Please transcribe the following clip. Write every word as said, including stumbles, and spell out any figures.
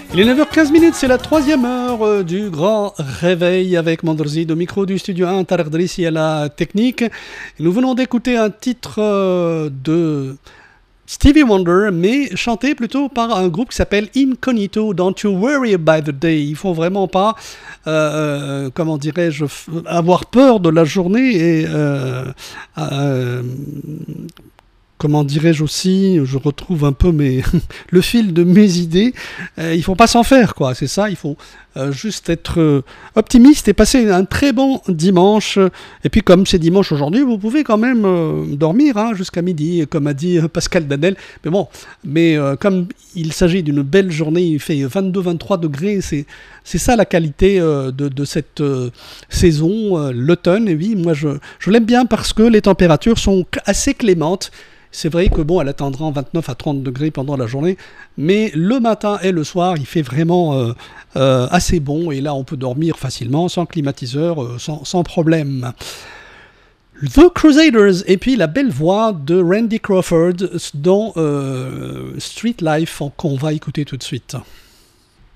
Il est neuf heures quinze, c'est la troisième heure euh, du grand réveil avec Mandrzid au micro du studio un, Tarek Drissi à la technique. Nous venons d'écouter un titre euh, de Stevie Wonder, mais chanté plutôt par un groupe qui s'appelle Incognito, Don't You Worry About the Day. Il ne faut vraiment pas, euh, comment dirais-je, avoir peur de la journée et... Euh, euh, Comment dirais-je aussi, je retrouve un peu mes le fil de mes idées. Euh, il faut pas s'en faire, quoi. C'est ça. Il faut euh, juste être euh, optimiste et passer un très bon dimanche. Et puis, comme c'est dimanche aujourd'hui, vous pouvez quand même euh, dormir hein, jusqu'à midi, comme a dit Pascal Danel. Mais bon, mais euh, comme il s'agit d'une belle journée, il fait vingt-deux à vingt-trois degrés. C'est c'est ça la qualité euh, de, de cette euh, saison, euh, l'automne. Et oui, moi je je l'aime bien parce que les températures sont assez clémentes. C'est vrai que bon, elle atteindra vingt-neuf à trente degrés pendant la journée, mais le matin et le soir, il fait vraiment euh, euh, assez bon, et là, on peut dormir facilement, sans climatiseur, euh, sans, sans problème. The Crusaders, et puis la belle voix de Randy Crawford dans euh, Street Life, qu'on va écouter tout de suite.